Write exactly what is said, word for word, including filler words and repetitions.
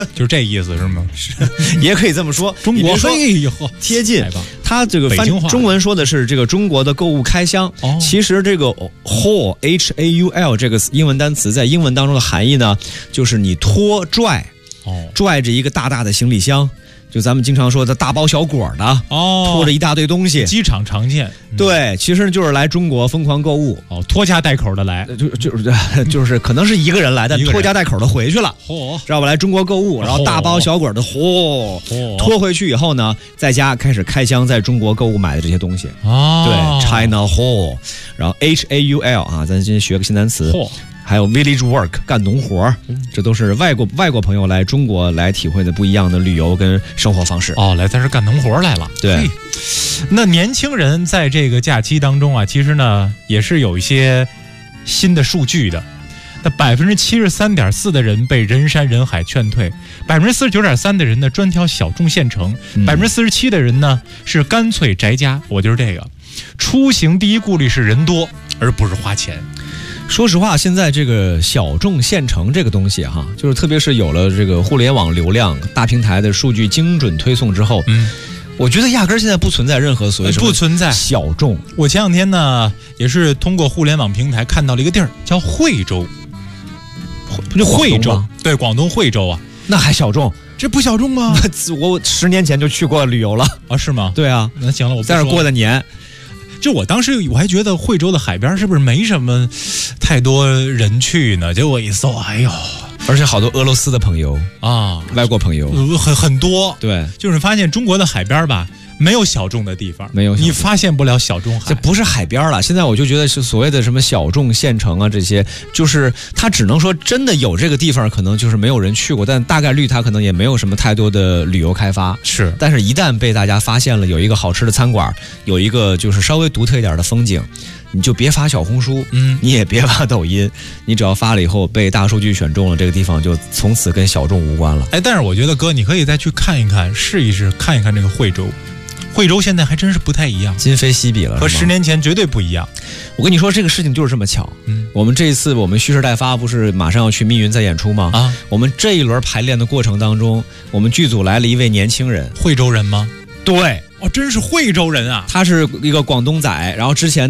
就是这意思是吗？ 是，也可以这么说。 中国说以后贴近，它这个翻中文说的是这个中国的购物开箱。 哦、 其实这个 haul H A U L 这个英文单词在英文当中的含义呢，就是你拖拽， 哦， 拽着一个大大的行李箱。就咱们经常说的大包小裹的， 哦， 拖着一大堆东西， 机场常见。 嗯、对，其实就是来中国疯狂购物， 哦，拖家带口的来， 就就是就是可能是一个人来，但拖家带口的回去了， 嚯， 知道吧？来中国购物，然后大包小裹的，嚯，拖回去以后呢，在家开始开箱在中国购物买的这些东西。 哦， 对 ，China haul， 然后 H A U L 啊，咱今天学个新单词。还有 village work 干农活，这都是外国外国朋友来中国来体会的不一样的旅游跟生活方式。 哦，来咱这干农活来了。 对， 那年轻人在这个假期当中啊，其实呢也是有一些新的数据的。那百分之七十三点四的人被人山人海劝退，百分之四十九点三的人呢专挑小众县城，百分之四十七的人呢是干脆宅家。我就是这个，出行第一顾虑是人多，而不是花钱。 说实话，现在这个小众县城这个东西哈，就是特别是有了这个互联网流量、大平台的数据精准推送之后， 嗯， 我觉得压根儿现在不存在任何所谓什么不存在小众。 我前两天呢，也是通过互联网平台看到了一个地儿，叫惠州， 不就惠州？对，广东惠州啊， 那还小众？ 这不小众吗？ 我十年前就去过旅游了啊，是吗？ 对啊， 那行了，我不在这过的年。 就我当时我还觉得惠州的海边是不是没什么太多人去呢？结果一搜，哎呦， 而且好多俄罗斯的朋友啊， 外国朋友很很多。 对， 就是发现中国的海边吧，没有小众的地方， 没有， 你发现不了小众海。 这不是海边了，现在我就觉得是所谓的什么小众县城啊，这些就是它只能说真的有这个地方，可能就是没有人去过，但大概率它可能也没有什么太多的旅游开发。 是， 但是一旦被大家发现了有一个好吃的餐馆，有一个就是稍微独特一点的风景，你就别发小红书， 嗯， 你也别发抖音，你只要发了以后被大数据选中了，这个地方就从此跟小众无关了。 哎，但是我觉得哥，你可以再去看一看，试一试，看一看这个惠州。惠州现在还真是不太一样， 今非昔比了， 和十年前绝对不一样。 我跟你说，这个事情就是这么巧。嗯，我们这一次我们蓄势待发，不是马上要去密云在演出吗？ 啊， 我们这一轮排练的过程当中，我们剧组来了一位年轻人， 惠州人吗？ 对， 哦，真是惠州人啊！ 他是一个广东仔，然后之前